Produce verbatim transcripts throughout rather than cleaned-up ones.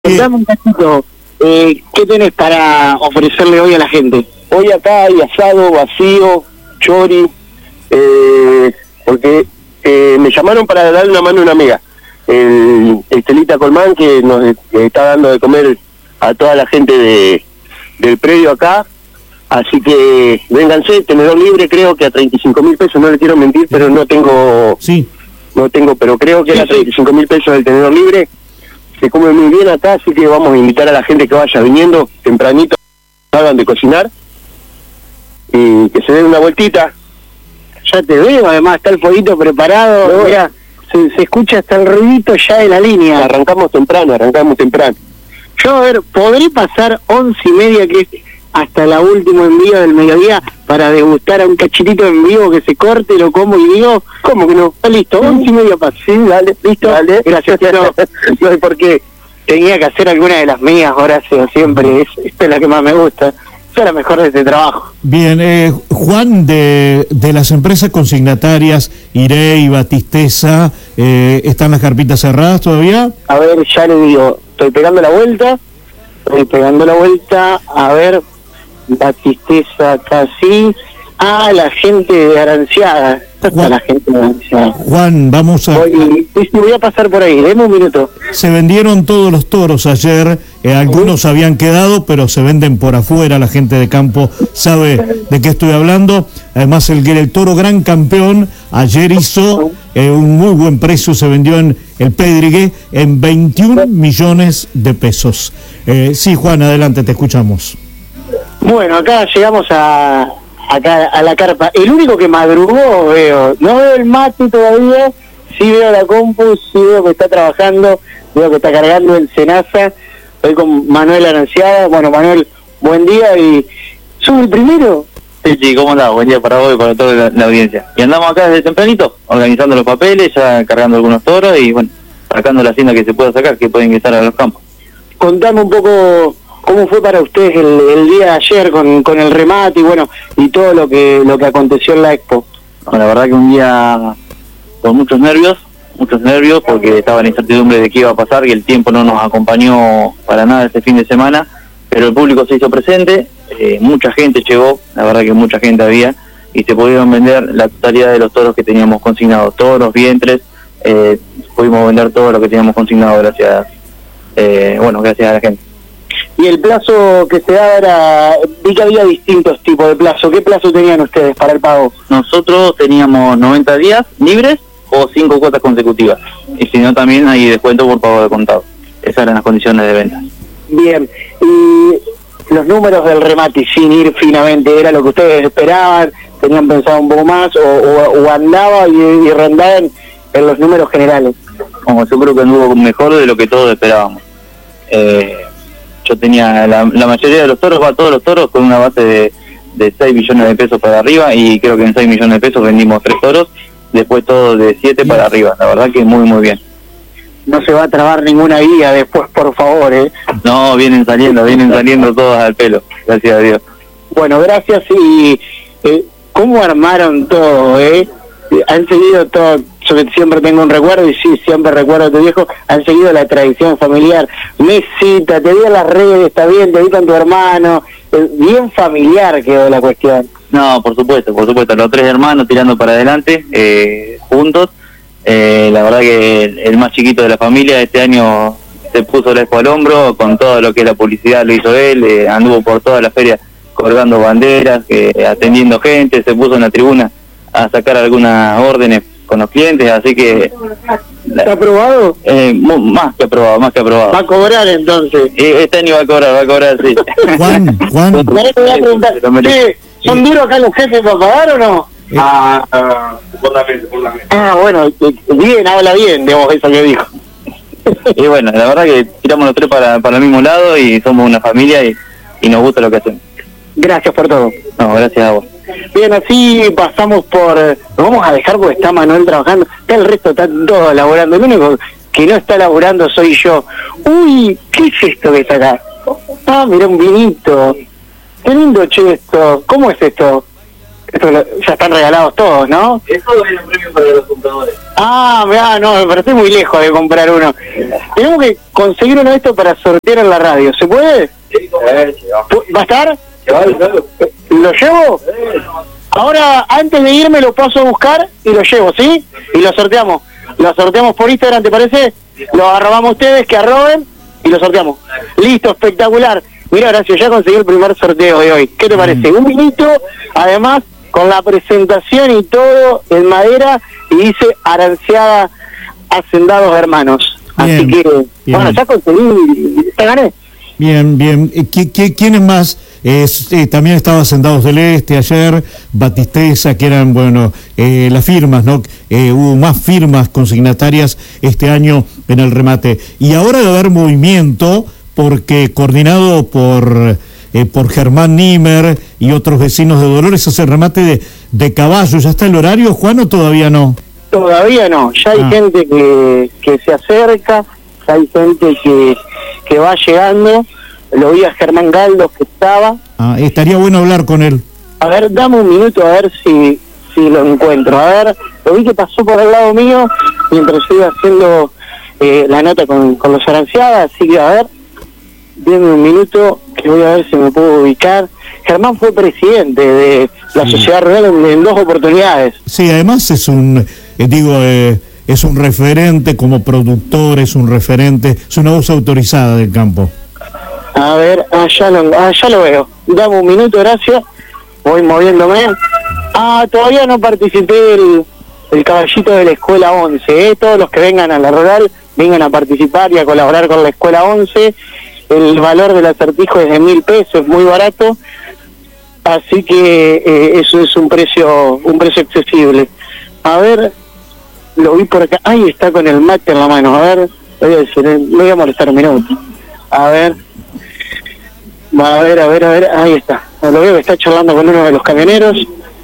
Contame un poquito, eh, ¿qué tenés para ofrecerle hoy a la gente? Hoy acá hay asado, vacío, chori, eh, porque eh, me llamaron para darle una mano a una amiga, el Estelita Colmán, que nos eh, está dando de comer a toda la gente de del predio acá, así que vénganse, tenedor libre, creo que a treinta y cinco mil pesos, no le quiero mentir, pero no tengo, sí, no tengo, pero creo que sí, era sí. treinta y cinco mil pesos el tenedor libre. Se come muy bien acá, así que vamos a invitar a la gente que vaya viniendo tempranito, hagan de cocinar y que se den una vueltita. Ya te veo, además está el fueguito preparado, No. mira, se, se escucha hasta el ruidito ya de la línea. Arrancamos temprano, arrancamos temprano. Yo, a ver, ¿podré pasar once y media, que es hasta la última envío del mediodía, para degustar a un cachitito en vivo que se corte, lo como y digo? ¿Cómo que no? Está listo, once y media pasa. Sí, dale, ¿Listo? dale. Gracias, Tino. No hay por qué. Tenía que hacer alguna de las mías, Horacio, siempre. Es, esta es la que más me gusta. Esa es la mejor de este trabajo. bien. Eh, Juan, de, de las empresas consignatarias, Irey, Batisteza, eh, ¿están las carpitas cerradas todavía? A ver, ya le digo, estoy pegando la vuelta, estoy pegando la vuelta, a ver, Batisteza casi, ah, la gente de Aranciada, está la gente de Aranciada. Juan, vamos a... Voy, sí, sí, voy a pasar por ahí, deme un minuto. Se vendieron todos los toros ayer, eh, algunos habían quedado, pero se venden por afuera, la gente de campo sabe de qué estoy hablando. Además, el, el toro gran campeón ayer hizo eh, un muy buen precio, se vendió en el Pedrigue en veintiún millones de pesos. Eh, sí, Juan, adelante, te escuchamos. Bueno, acá llegamos a acá a la carpa. El único que madrugó veo, no veo el mate todavía, sí veo la compu, sí veo que está trabajando, veo que está cargando el Senasa. Estoy con Manuel Aranciada. Bueno, Manuel, buen día. Y ¿sos el primero? Sí, sí, ¿cómo andás? Buen día para vos y para toda la, la audiencia. Y andamos acá desde tempranito, organizando los papeles, ya cargando algunos toros y bueno, sacando la hacienda que se pueda sacar, que pueden ingresar a los campos. Contame un poco cómo fue para ustedes el, el día de ayer con, con el remate y bueno, y todo lo que lo que aconteció en la Expo. Bueno, la verdad que un día con muchos nervios, muchos nervios porque estaba la incertidumbre de qué iba a pasar, que el tiempo no nos acompañó para nada este fin de semana, pero el público se hizo presente, eh, mucha gente llegó, la verdad que mucha gente había, y se pudieron vender la totalidad de los toros que teníamos consignados, toros, vientres, eh, pudimos vender todo lo que teníamos consignado gracias, eh, bueno, gracias a la gente. Y el plazo que se daba era, vi que había distintos tipos de plazo. ¿Qué plazo tenían ustedes para el pago? Nosotros teníamos noventa días libres o cinco cuotas consecutivas, y si no también hay descuento por pago de contado. Esas eran las condiciones de venta. Bien, y los números del remate, sin ir finamente, ¿era lo que ustedes esperaban? ¿Tenían pensado un poco más o, o, o andaba y, y rondaban en los números generales? Como yo creo que anduvo mejor de lo que todos esperábamos. Eh, yo tenía la, la mayoría de los toros, va todos los toros con una base de, de seis millones de pesos para arriba, y creo que en seis millones de pesos vendimos tres toros, después todo de siete para arriba. La verdad que muy muy bien. No se va a trabar ninguna guía después, por favor, ¿eh? No, vienen saliendo, vienen saliendo todas al pelo, gracias a Dios. Bueno, gracias. Y eh, ¿cómo armaron todo, eh? Han seguido todo, yo que siempre tengo un recuerdo, y sí, siempre recuerdo a tu viejo, han seguido la tradición familiar. Mesita, te vi en las redes, está bien, te vi con tu hermano, eh, bien familiar quedó la cuestión. No, por supuesto, por supuesto, los tres hermanos tirando para adelante, eh, juntos. Eh, la verdad que el, el más chiquito de la familia este año se puso la expo al hombro, con todo lo que es la publicidad lo hizo él, eh, anduvo por toda la feria colgando banderas, eh, atendiendo gente, se puso en la tribuna a sacar algunas órdenes con los clientes, así que... ¿Está aprobado? Eh, más que aprobado, más que aprobado. Va a cobrar entonces. Eh, este año va a cobrar, va a cobrar, sí. Juan, Juan, Me voy a preguntar, ¿qué, ¿son duros acá los jefes para pagar o no? Eh. Ah, ah, supondamente, supondamente. Ah, bueno, eh, bien, habla bien de vos, eso que dijo. Y bueno, la verdad que tiramos los tres para, para el mismo lado y somos una familia y, y nos gusta lo que hacemos. Gracias por todo. No, gracias a vos. Bien, así pasamos por... Nos vamos a dejar porque está Manuel trabajando, está el resto, está todo laburando. El único que no está laburando soy yo. Uy, ¿qué es esto que está acá? Ah, mira, un vinito. Qué lindo, che, esto. ¿Cómo es esto? Esto lo- ya están regalados todos, ¿no? Eso es un premio para los compradores. Ah, mirá, no, pero estoy muy lejos de comprar uno. Tenemos que conseguir uno de estos para sortear en la radio. ¿Se puede? ¿Va a estar? ¿Lo llevo? Ahora, antes de irme, lo paso a buscar y lo llevo, ¿sí? Y lo sorteamos. Lo sorteamos por Instagram, ¿te parece? Lo arrobamos ustedes, que arroben y lo sorteamos. Listo, espectacular. Mira, Horacio, ya conseguí el primer sorteo de hoy. ¿Qué te parece? Un minuto, además, con la presentación y todo en madera, y dice Aranciada Hacendados Hermanos. Así Bien, que, bien. bueno, ya conseguí, te gané. Bien, bien. Eh, ¿Qui- qui- ¿Quiénes más? Eh, eh, también estaba Hacendados del Este ayer, Batisteza, que eran, bueno, eh, las firmas, ¿no? Eh, hubo más firmas consignatarias este año en el remate. Y ahora debe haber movimiento, porque coordinado por eh, por Germán Nimer y otros vecinos de Dolores, hace el remate de, de caballo. ¿Ya está el horario, Juan, o todavía no? Todavía no, ya hay Ah. gente que, que se acerca, ya hay gente que, que va llegando. Lo vi a Germán Galdos que estaba. Ah, estaría bueno hablar con él. A ver, dame un minuto a ver si, si lo encuentro. A ver, lo vi que pasó por el lado mío mientras yo iba haciendo eh, la nota con, con los Aranciadas, así que a ver, denme un minuto que voy a ver si me puedo ubicar. Germán fue presidente de la Sí. Sociedad Rural en, en dos oportunidades. Sí, además es un, eh, digo, eh, es un referente como productor, es un referente, es una voz autorizada del campo. A ver, allá lo, allá lo veo. Dame un minuto, gracias. Voy moviéndome. Ah, todavía no participé del el caballito de la Escuela once. ¿eh? Todos los que vengan a la rural, vengan a participar y a colaborar con la Escuela once. El valor del acertijo es de mil pesos, muy barato. Así que eh, eso es un precio un precio accesible. A ver, lo vi por acá. Ahí está con el mate en la mano. A ver, voy a decir, eh, me voy a molestar un minuto. A ver. A ver, a ver, a ver, ahí está. Lo veo que está charlando con uno de los camioneros.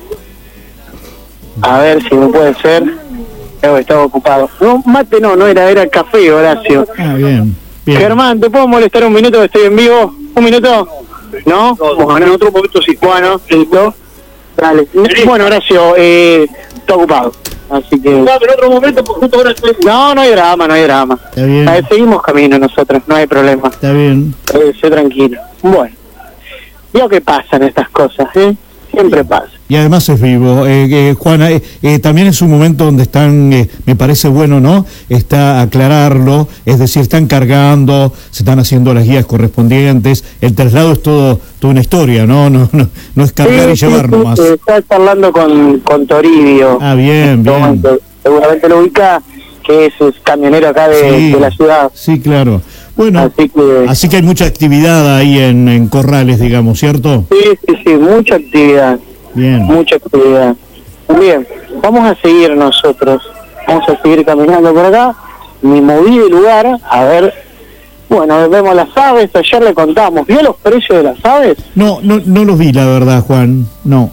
A ver si me puede ser. Creo que estaba ocupado. No, mate no, no era, era café, Horacio. Ah, bien, bien. Germán, ¿te puedo molestar un minuto que estoy en vivo? ¿Un minuto? ¿No? Bueno, en otro momento sí. Bueno, listo. Dale. Bueno, Horacio, eh, está ocupado. Así que... No, pero en otro momento, porque justo ahora estoy... No, no hay drama, no hay drama. Está bien. Eh, seguimos camino nosotros, no hay problema. Está bien. Eh, sé tranquilo. Bueno, digo que pasan estas cosas, ¿eh? Siempre pasa. Y además es vivo. Eh, eh, Juana, eh, eh, también es un momento donde están, eh, me parece bueno, ¿no? Está aclararlo, es decir, están cargando, se están haciendo las guías correspondientes, el traslado es todo, toda una historia, ¿no? No, no, no es cargar Sí, y sí, llevar sí, nomás. eh, Estás hablando con, con Toribio. Ah, bien, bien. Seguramente lo ubica, que es, es camionero acá de, Sí, de la ciudad. Sí, claro. Bueno, Así que... así que hay mucha actividad ahí en, en Corrales, digamos, ¿cierto? Sí, sí, sí, mucha actividad. Bien. Mucha actividad. Bien, vamos a seguir nosotros. Vamos a seguir caminando por acá. Me moví de lugar, a ver. Bueno, vemos las aves, ayer le contamos. ¿Vio los precios de las aves? No, no, no los vi, la verdad, Juan. No.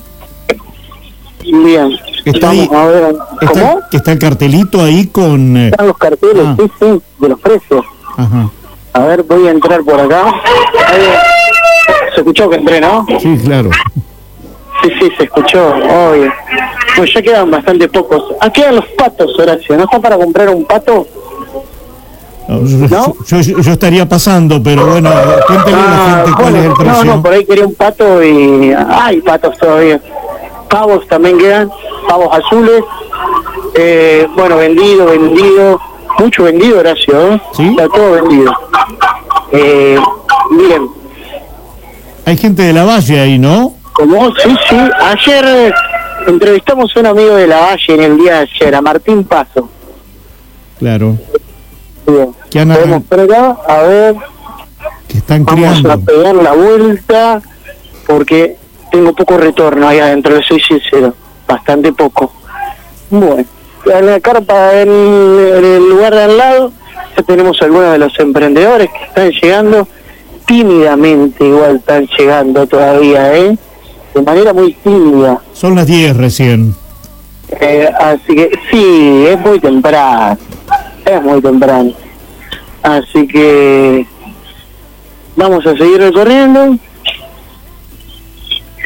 Bien. Está vamos ahí. a ver. Está, ¿Cómo? está el cartelito ahí con... eh, Están los carteles, Ah. sí, sí, de los precios. Ajá. A ver, voy a entrar por acá. Ahí. Se escuchó que entré, ¿no? Sí, claro. Sí, sí, se escuchó, obvio. Pues ya quedan bastante pocos. Ah, quedan los patos, Horacio. ¿No está para comprar un pato? No, yo, ¿No? yo, yo- yo estaría pasando, pero bueno, cuéntale a la Ah, gente cuál bueno, es el precio. no, no, por ahí quería un pato y... Hay patos todavía. Pavos también quedan, pavos azules. Eh, bueno, vendido, vendido. Mucho vendido, Horacio, ¿eh? ¿Sí? Está todo vendido. Eh, bien. Hay gente de la Valle ahí, ¿no? Como, sí, sí. Ayer eh, entrevistamos a un amigo de la Valle en el día de ayer, a Martín Paso. Claro. Bien. Que han Podemos por acá, a ver... Que están Vamos criando. a pegar la vuelta porque tengo poco retorno ahí adentro, soy sincero, bastante poco. Bueno, en la carpa en, en el lugar de al lado ya tenemos algunos de los emprendedores que están llegando tímidamente, igual están llegando todavía, ¿eh? De manera muy tímida. Son las diez recién. Eh, así que sí, es muy temprano, es muy temprano. Así que vamos a seguir recorriendo.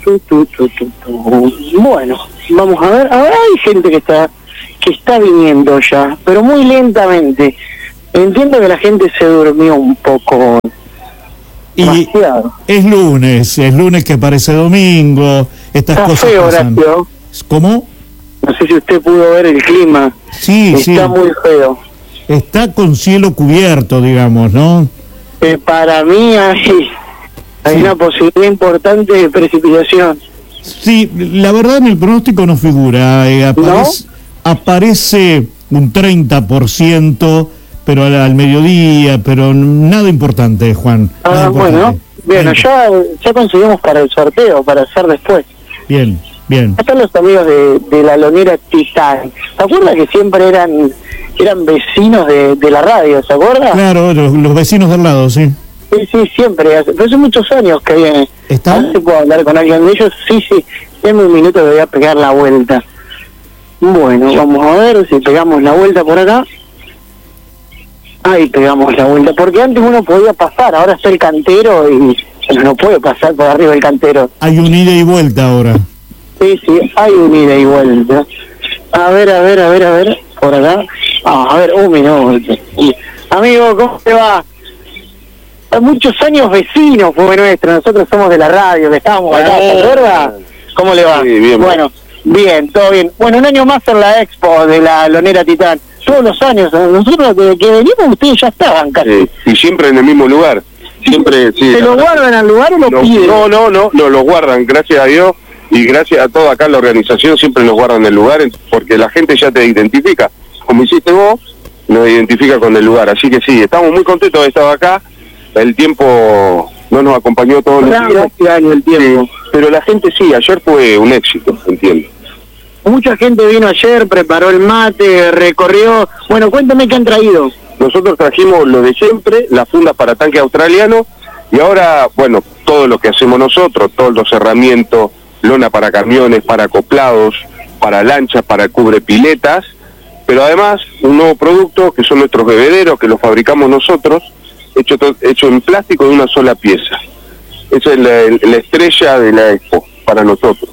tu, tu, tu, tu, tu. Bueno, vamos a ver. Ahora hay gente que está que está viniendo ya, pero muy lentamente. Entiendo que la gente se durmió un poco. Y demasiado. Es lunes, es lunes que parece domingo. Estas está cosas feo, pasan. Horacio. ¿Cómo? No sé si usted pudo ver el clima. Sí, está sí. Está muy feo. Está con cielo cubierto, digamos, ¿no? Eh, para mí hay, hay sí. una posibilidad importante de precipitación. Sí, la verdad en el pronóstico no figura. Eh, aparece, ¿no? aparece un treinta por ciento, pero al, al mediodía, pero nada importante, Juan. Ah, nada importante. Bueno, bien, ya, ya conseguimos para el sorteo, para hacer después. Bien, bien. Acá están los amigos de, de la lonera Titán. ¿Se acuerda que siempre eran eran vecinos de, de la radio? ¿Se acuerda? Claro, los, los vecinos del lado, sí. Sí, sí, siempre. Hace, pero hace muchos años que viene. ¿Están? ¿No se puede hablar con alguien de ellos? Sí, sí. Denme un minuto que voy a pegar la vuelta. Bueno, vamos a ver si pegamos la vuelta por acá. Ahí pegamos la vuelta. Porque antes uno podía pasar, ahora está el cantero y no puede pasar por arriba el cantero. Hay un ida y vuelta ahora. Sí, sí, hay un ida y vuelta. A ver, a ver, a ver, a ver, por acá. Ah, a ver, un minuto. Amigo, ¿cómo te va? Muchos años vecinos fue nuestro, nosotros somos de la radio, que estábamos acá, ¿se acuerda? ¿Cómo le va? Sí, bien. Bueno, bien, todo bien. Bueno, un año más en la expo de la lonera Titán. Todos los años, nosotros desde que venimos ustedes ya estaban casi. Sí, y siempre en el mismo lugar. Siempre, sí. ¿Se lo guardan al lugar o lo no, piden? No, no, no, no, lo guardan, gracias a Dios. Y gracias a toda acá la organización siempre nos guardan el lugar, porque la gente ya te identifica. Como hiciste vos, nos identifica con el lugar. Así que sí, estamos muy contentos de estar acá. El tiempo no nos acompañó todos los días. Este año el tiempo. Sí, pero la gente sí, ayer fue un éxito, entiendo. Mucha gente vino ayer, preparó el mate, recorrió. Bueno, cuéntame qué han traído. Nosotros trajimos lo de siempre, las fundas para tanque australiano, y ahora, bueno, todo lo que hacemos nosotros, todos los cerramientos, lona para camiones, para acoplados, para lanchas, para cubrepiletas, pero además un nuevo producto que son nuestros bebederos, que los fabricamos nosotros, hecho, hecho en plástico de una sola pieza. Esa es la, la estrella de la Expo para nosotros.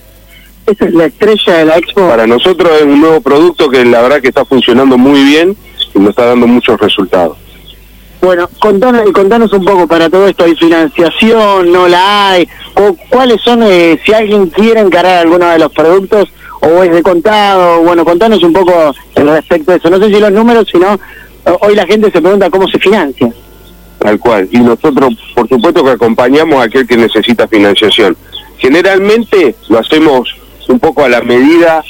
Esa es la estrella de la Expo. Para nosotros es un nuevo producto que la verdad que está funcionando muy bien y nos está dando muchos resultados. Bueno, contanos, contanos un poco para todo esto. ¿Hay financiación? ¿No la hay? ¿O cuáles son, eh, si alguien quiere encarar alguno de los productos, o es de contado? Bueno, contanos un poco respecto a eso. No sé si los números, sino hoy la gente se pregunta cómo se financia. Tal cual. Y nosotros, por supuesto, que acompañamos a aquel que necesita financiación. Generalmente lo hacemos un poco a la medida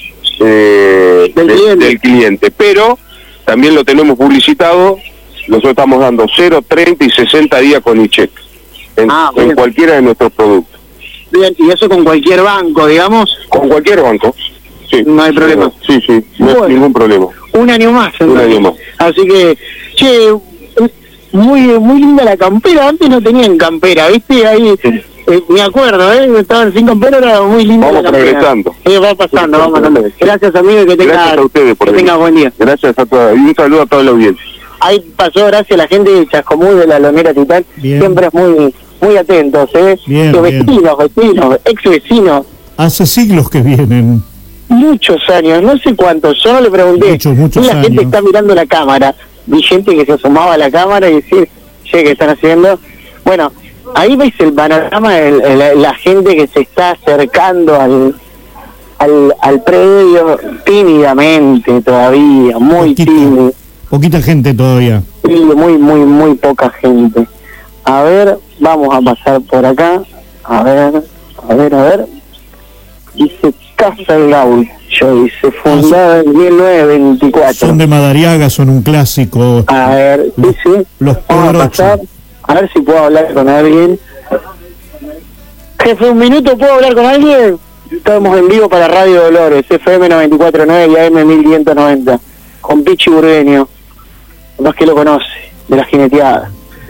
eh, del, de, cliente. del cliente, pero también lo tenemos publicitado. Nosotros estamos dando cero, treinta y sesenta días con iCheck en, ah, en cualquiera de nuestros productos. Bien, y eso con cualquier banco, digamos. Con cualquier banco, sí. No hay problema. Sí, sí, no bueno, hay ningún problema. Un año más. Un año más. Así que, che, muy muy linda la campera. Antes no tenían campera, ¿viste? Ahí, sí. eh, me acuerdo, ¿eh? Estaban sin campera, era muy linda vamos la campera. Progresando. Sí, va pasando, vamos pasando. Gracias, amigo, que tenga, Gracias a ustedes por que tenga buen día. Gracias a todos. Y un saludo a toda la audiencia. Ahí pasó, gracias a la gente de Chascomús, de la lonera Titán. Bien. Siempre es muy muy atentos, ¿eh? Bien, Los bien. vecinos, vecinos, ex vecinos. Hace siglos que vienen. Muchos años, no sé cuántos. Yo no le pregunté. Muchos, muchos y la años. gente está mirando la cámara. Vi gente que se asomaba a la cámara y decir, che, ¿qué están haciendo? Bueno, ahí ves el panorama, el, el, la gente que se está acercando al, al, al predio tímidamente todavía, muy Poquita, tímido. Poquita gente todavía. Sí, muy, muy, muy poca gente. A ver, vamos a pasar por acá. A ver, a ver, a ver. Dice Casa El Gaucho, dice, fundada en mil novecientos veinticuatro. Son de Madariaga, son un clásico. A ver, los, dice, los vamos a pasar, a ver si puedo hablar con alguien. Jefe, un minuto, ¿puedo hablar con alguien? Estamos en vivo para Radio Dolores, F M noventa y cuatro punto nueve y A M mil quinientos noventa, con Pichi Burgueño, más que lo conoce, de la jineteada.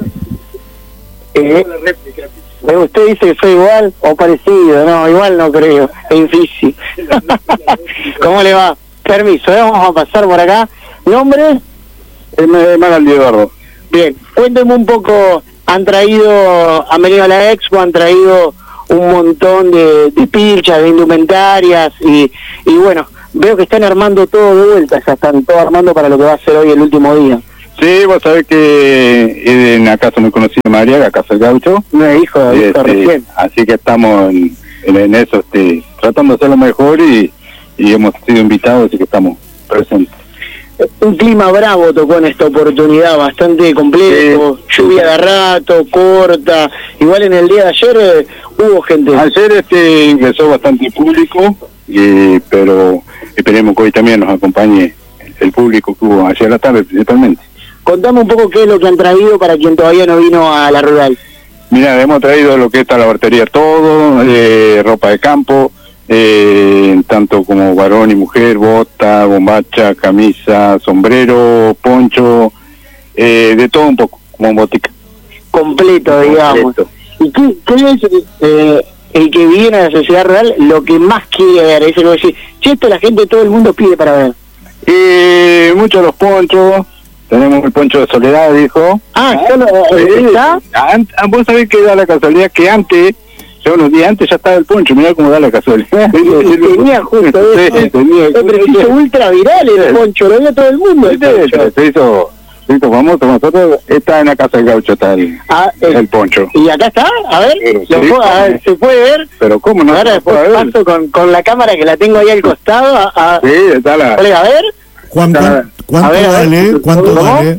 Eh, usted dice que soy igual o parecido. No, igual no creo, es difícil. ¿Cómo le va? Permiso, ¿eh? Vamos a pasar por acá. ¿Nombre? Eh, Magal Eduardo. Bien, cuénteme un poco. Han traído, han venido a la Expo, han traído un montón de, de pilchas, de indumentarias, y, y bueno, veo que están armando todo de vuelta, ya están todo armando para lo que va a ser hoy el último día. Sí, vos sabés que es una casa muy conocida de María, la Casa del Gaucho. Me dijo, dijo este, recién. Así que estamos en, en, en eso, este, tratando de hacer lo mejor y, y hemos sido invitados, así que estamos presentes. Un clima bravo tocó en esta oportunidad, bastante completo, sí. Lluvia de rato, corta, igual en el día de ayer eh, hubo gente. Ayer este ingresó bastante público, y, pero esperemos que hoy también nos acompañe el público que hubo ayer a la tarde principalmente. Contame un poco qué es lo que han traído para quien todavía no vino a la rural. Mira, hemos traído lo que está la bartería todo, eh, ropa de campo, eh, tanto como varón y mujer, bota, bombacha, camisa, sombrero, poncho, eh, de todo un poco, como botica. Completo, digamos. Completo. ¿Y qué, qué es eh, el que viene a la sociedad rural lo que más quiere ver? Eso lo decir, si esto la gente, todo el mundo pide para ver. Eh, muchos los ponchos. Tenemos el poncho de Soledad, dijo. Ah, ¿solo está? Vos sabés que da la casualidad que antes, ya unos días antes ya estaba el poncho, mirá cómo da la casualidad. Tenía justo eso. Sí, tenía, es preciso ultra viral el poncho, lo vio todo el mundo. El poncho. Se hizo, se hizo famoso, nosotros está en la Casa del Gaucho, está el, ah, el, el poncho. ¿Y acá está? A ver, sí, puedo, a ver, ¿se puede ver? Pero ¿cómo no? Ahora después paso con, con la cámara que la tengo ahí al costado. A, a, sí, está la... A ver. Juan, ¿cuánto ver, vale? ¿Cuánto ¿cómo? vale?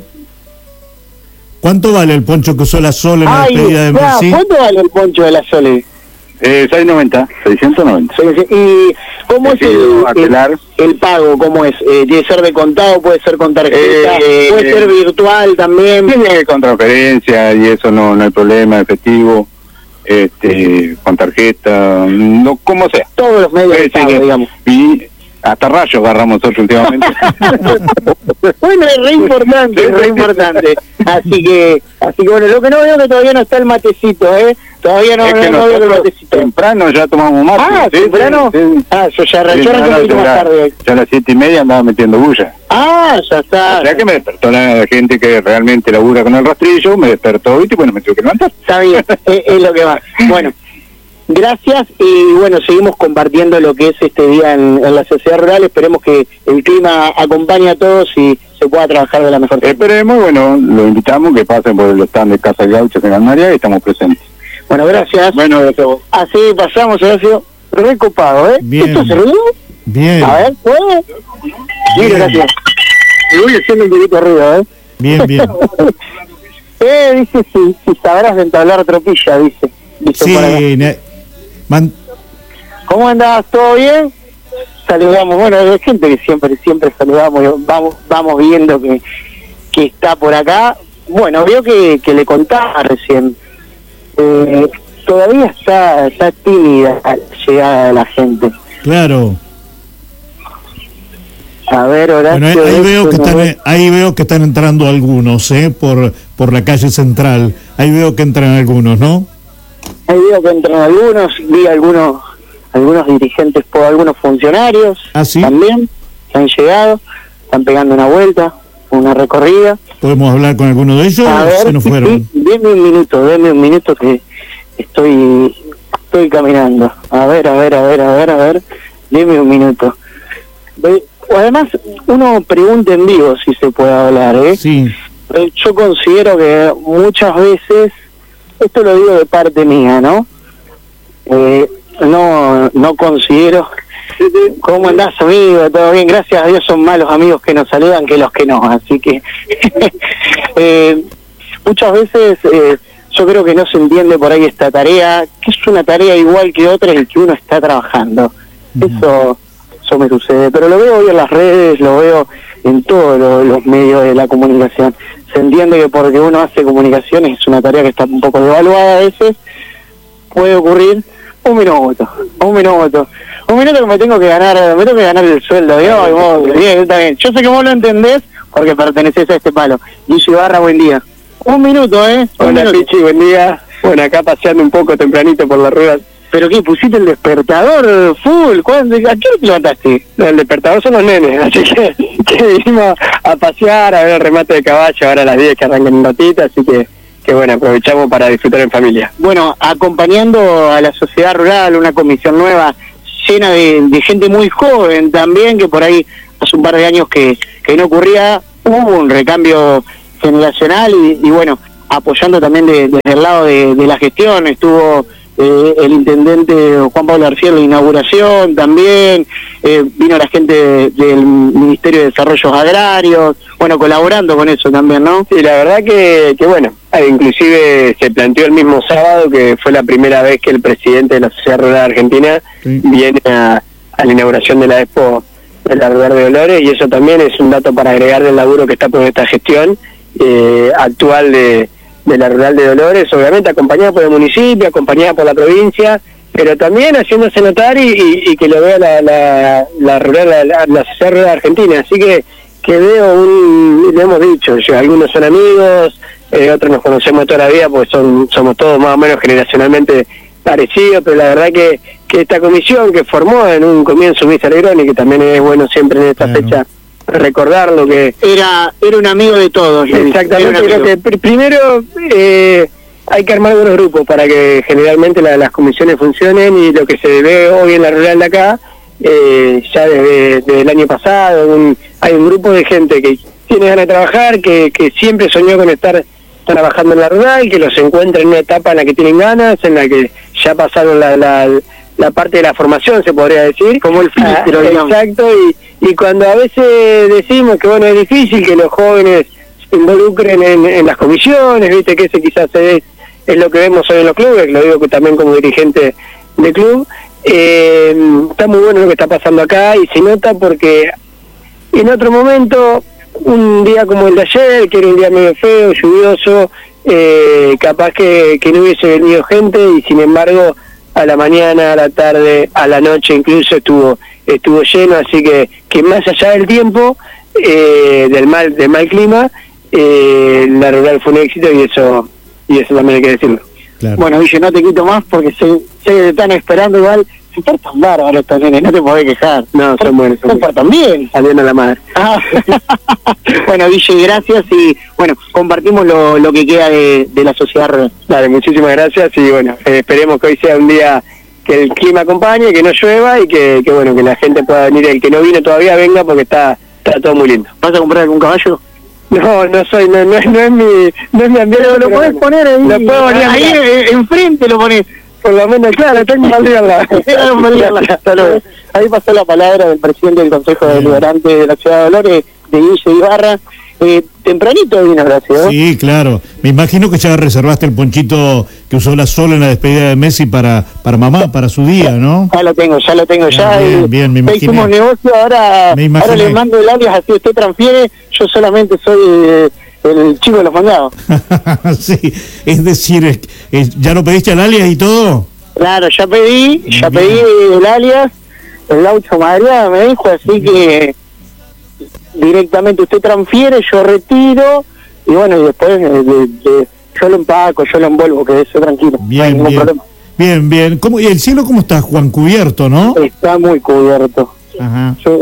¿Cuánto vale el poncho que usó la Sole en la Ay, despedida de Messi? ¿Cuánto vale el poncho de la Sole? Eh, seiscientos noventa. seiscientos noventa. ¿Y cómo es el, el, el pago? ¿Cómo es? Eh, ¿Tiene que ser de contado? ¿Puede ser con tarjeta? Eh, ¿Puede eh, ser virtual también? Tiene con transferencia y eso no, no hay problema, efectivo, este, con tarjeta, no, como sea. Todos los medios de pago, digamos. Y hasta rayos agarramos nosotros últimamente. Bueno, es re importante, es re importante. Así que, así que bueno, lo que no veo es que todavía no está el matecito, ¿eh? Todavía no, no, no veo el matecito. Temprano ya tomamos mate. Ah, ¿sí? ¿Temprano? Sí, sí. Ah, yo ya arranqué sí, no, un poquito más tarde. Ya a las siete y media andaba metiendo bulla. Ah, ya está. O sea que me despertó la gente que realmente labura con el rastrillo, me despertó y bueno, me tuve que levantar. Está bien, es, es lo que va. Bueno. Gracias y bueno, seguimos compartiendo lo que es este día en, en la sociedad rural. Esperemos que el clima acompañe a todos y se pueda trabajar de la mejor forma. Esperemos, bueno, lo invitamos que pasen por el stand de Casa del Gaucho en Gran María y estamos presentes. Bueno, gracias. Bueno, gracias a vos. Así pasamos, Horacio, recopado, ¿eh? Bien. ¿Esto se ruido? Bien. A ver, ¿puede? Bien, gracias. Y voy haciendo un poquito de ruido, ¿eh? Bien, bien. eh, dice, si, si sabrás de entablar tropilla, dice. dice sí, ne- Man- ¿Cómo andás? ¿Todo bien? Saludamos, bueno, hay gente que siempre, siempre saludamos, vamos, vamos viendo que, que está por acá. Bueno, veo que, que le contaba recién, eh, todavía está, está tímida la llegada de la gente. Claro. A ver, Horacio. Bueno, ahí, ahí veo que están, ahí veo que están entrando algunos, ¿eh? Por, por la calle central. Ahí veo que entran algunos, ¿no? Ahí veo que entran algunos, vi algunos algunos dirigentes, por algunos funcionarios ¿Ah, sí? también, que han llegado, están pegando una vuelta, una recorrida. ¿Podemos hablar con alguno de ellos? A ver, se nos fueron. Sí, denme un minuto, denme un minuto que estoy estoy caminando. A ver, a ver, a ver, a ver, a ver, denme un minuto. De, además, uno pregunta en vivo si se puede hablar, ¿eh? Sí. Yo considero que muchas veces, esto lo digo de parte mía, ¿no? Eh, no no considero... ¿Cómo andás, amigo? ¿Todo bien? Gracias a Dios son más los amigos que nos saludan que los que no, así que... eh, muchas veces eh, yo creo que no se entiende por ahí esta tarea, que es una tarea igual que otras y que uno está trabajando. Uh-huh. Eso, eso me sucede, pero lo veo hoy en las redes, lo veo en todos lo, los medios de la comunicación. Se entiende que porque uno hace comunicaciones es una tarea que está un poco devaluada a veces, puede ocurrir un minuto, un minuto, un minuto que me tengo que ganar, me tengo que ganar el sueldo, ¿no? Y vos, bien, está bien. Yo sé que vos lo entendés porque perteneces a este palo. Guille Ibarra, buen día. Un minuto, ¿eh? Un Hola, minuto. Pichi, buen día. Bueno, acá paseando un poco tempranito por las ruedas. ¿Pero qué? ¿Pusiste el despertador full? ¿Cuándo? ¿A qué hora te levantaste? No, el despertador son los nenes, así que, que vinimos a pasear, a ver el remate de caballo, ahora a las diez que arrancan un ratito, así que que bueno, aprovechamos para disfrutar en familia. Bueno, acompañando a la sociedad rural, una comisión nueva, llena de, de gente muy joven también, que por ahí hace un par de años que, que no ocurría, hubo un recambio generacional y, y bueno, apoyando también de, desde el lado de, de la gestión, estuvo eh, el intendente Juan Pablo García en la inauguración también, eh, vino la gente de, del Ministerio de Desarrollos Agrarios, bueno, colaborando con eso también, ¿no? Sí, la verdad que, que bueno, inclusive se planteó el mismo sábado, que fue la primera vez que el presidente de la Sociedad Rural Argentina sí. viene a, a la inauguración de la Expo de la Rural de Dolores, y eso también es un dato para agregar del laburo que está por esta gestión eh, actual de, de la Rural de Dolores, obviamente acompañada por el municipio, acompañada por la provincia, pero también haciéndose notar y, y, y que lo vea la, la, la, rural, la, la, la Sociedad Rural Argentina, así que que veo un, le hemos dicho, yo, algunos son amigos, eh, otros nos conocemos toda la vida porque son somos todos más o menos generacionalmente parecidos, pero la verdad que, que esta comisión que formó en un comienzo Luis Alegroni, que también es bueno siempre en esta claro. fecha recordarlo, que era era un amigo de todos. Exactamente, creo que pr primero eh, hay que armar unos grupos para que generalmente la, las comisiones funcionen, y lo que se ve hoy en la rural de acá, Eh, ya desde, desde el año pasado, un, hay un grupo de gente que tiene ganas de trabajar, que, que siempre soñó con estar trabajando en la rural, que los encuentra en una etapa en la que tienen ganas, en la que ya pasaron la, la, la parte de la formación, se podría decir, como el filtro, ah, exacto, y, y cuando a veces decimos que bueno, es difícil que los jóvenes se involucren en, en las comisiones, viste que ese quizás es, es lo que vemos hoy en los clubes, lo digo que también como dirigente de club. Eh, está muy bueno lo que está pasando acá, y se nota porque en otro momento, un día como el de ayer, que era un día medio feo, lluvioso, eh, capaz que, que no hubiese venido gente, y sin embargo a la mañana, a la tarde, a la noche incluso estuvo estuvo lleno, así que que más allá del tiempo, eh, del mal del mal clima, eh, la rural fue un éxito, y eso y eso también hay que decirlo. Claro. Bueno, Guille, no te quito más porque sé, sé que te están esperando igual. Se portan bárbaros estos nenes, no te podés quejar. No, son buenos. Se portan bien. Saliendo a la madre. Ah. Bueno, Guille, gracias, y bueno, compartimos lo, lo que queda de, de la sociedad rural. Dale, muchísimas gracias, y bueno, eh, esperemos que hoy sea un día que el clima acompañe, que no llueva, y que, que bueno, que la gente pueda venir, el que no vino todavía venga, porque está, está todo muy lindo. ¿Vas a comprar algún caballo? No, no soy, no, no, no es mi, no es mi ambiente. Pero lo podés bueno. poner ahí, lo puedo ahí, ahí enfrente lo ponés. Por lo menos, claro, tengo que maldiarla. Ahí pasó la palabra del presidente del Consejo Deliberante de la Ciudad de Dolores, de Guille Ibarra. Eh, tempranito vino, gracias. Sí, claro. Me imagino que ya reservaste el ponchito que usó la Sola en la despedida de Messi para para mamá, para su día, ¿no? Ya lo tengo, ya lo tengo, ya. Bien, bien, me imaginé. Hicimos negocio, ahora, ahora le mando el alias, así usted transfiere, yo solamente soy eh, el chico de los mandados. Sí, es decir, eh, ¿ya lo pediste al alias y todo? Claro, ya pedí, ya bien. pedí el alias, el Laucho Madriaga me dijo, así que directamente usted transfiere, yo retiro, y bueno, y después de, de, de, yo lo empaco, yo lo envuelvo, que eso tranquilo. Bien, no hay bien, bien, bien. ¿Cómo, ¿Y el cielo cómo está, Juan? Cubierto, ¿no? Está muy cubierto. Ajá. Yo,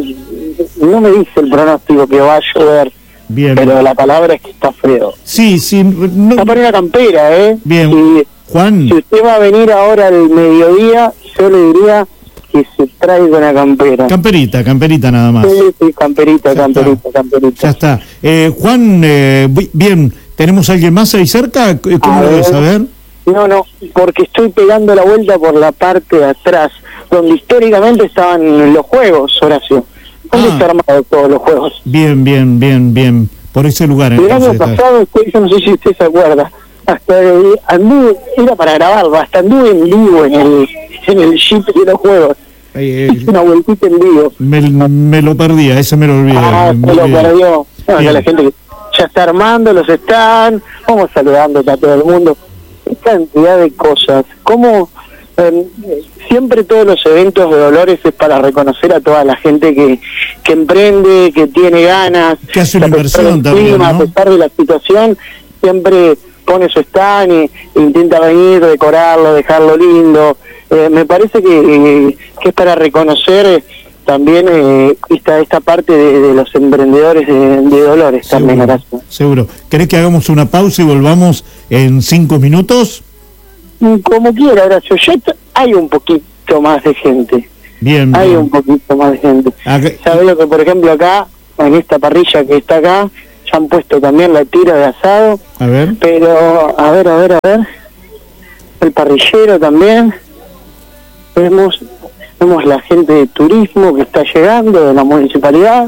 no me dice el pronóstico que va a llover, bien, pero la palabra es que está feo. Sí, sí. No... Está para una campera, ¿eh? Bien, y, Juan. Si usted va a venir ahora al mediodía, yo le diría que se traiga una campera. Camperita, camperita nada más. Sí, sí, camperita, ya camperita, está. camperita. Ya está. Eh, Juan, eh, bien, ¿tenemos a alguien más ahí cerca? ¿Cómo lo ves a ver? No, no, porque estoy pegando la vuelta por la parte de atrás, donde históricamente estaban los juegos, Horacio. ¿Dónde ah. está armado todos los juegos? Bien, bien, bien, bien. Por ese lugar. El año pasado, usted, yo no sé si usted se acuerda, hasta eh, anduve, era para grabarlo, hasta anduve en vivo en el, en el jeep de los juegos. Eh, Hice una vueltita en vivo. Me, me lo perdía, ese me lo olvidé. Ah, se lo perdió. Bueno, la gente que ya está armando, los están, vamos saludando a todo el mundo. Qué cantidad de cosas. Cómo eh, siempre todos los eventos de Dolores es para reconocer a toda la gente que, que emprende, que tiene ganas. Que hace una inversión también, ¿no? A pesar de la situación, siempre pone su stand e intenta venir, decorarlo, dejarlo lindo. Eh, me parece que, eh, que es para reconocer también eh, esta, esta parte de, de los emprendedores de, de Dolores también, Seguro, Horacio. seguro. ¿Querés que hagamos una pausa y volvamos en cinco minutos? Como quiera, Horacio, ya t- hay un poquito más de gente. Bien, Hay bien. un poquito más de gente. Acá- ¿Sabes lo que, por ejemplo, acá, en esta parrilla que está acá, ya han puesto también la tira de asado? A ver. Pero, a ver, a ver, a ver. El parrillero también. Vemos, vemos la gente de turismo que está llegando, de la municipalidad.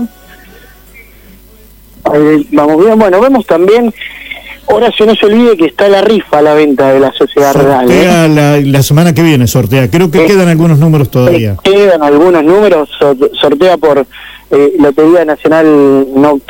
Ahí vamos bien. Bueno, vemos también, Horacio, no se olvide que está la rifa a la venta de la Sociedad Real. ¿eh? Sortea la, la semana que viene, sortea. Creo que Eh, quedan algunos números todavía. Quedan algunos números, sor- sortea por eh, Lotería Nacional Nocturna.